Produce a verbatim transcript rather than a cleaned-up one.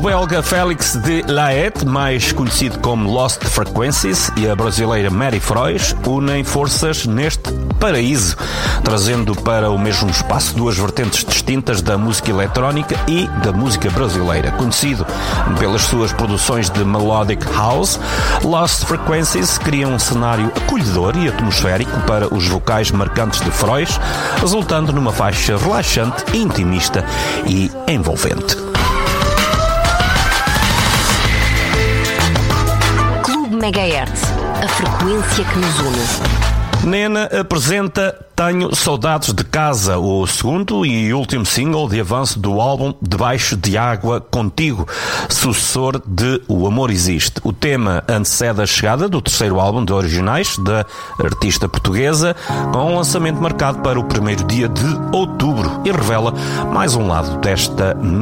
O belga Félix de Laet, mais conhecido como Lost Frequencies, e a brasileira Mary Frois unem forças neste paraíso, trazendo para o mesmo espaço duas vertentes distintas da música eletrónica e da música brasileira. Conhecido pelas suas produções de melodic house, Lost Frequencies cria um cenário acolhedor e atmosférico para os vocais marcantes de Frois, resultando numa faixa relaxante, intimista e envolvente. Megahertz, a frequência que nos une. Nena apresenta Tenho Saudades de Casa, o segundo e último single de avanço do álbum Debaixo de Água Contigo, sucessor de O Amor Existe. O tema antecede a chegada do terceiro álbum de originais da artista portuguesa, com um lançamento marcado para o primeiro dia de outubro, e revela mais um lado desta